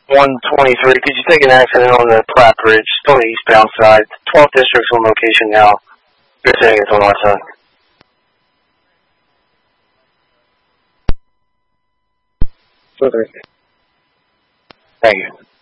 123, could you take an accident on the Platte Bridge? It's on the eastbound side. 12th District's on location now. You're saying it's on our side. Okay. Thank you.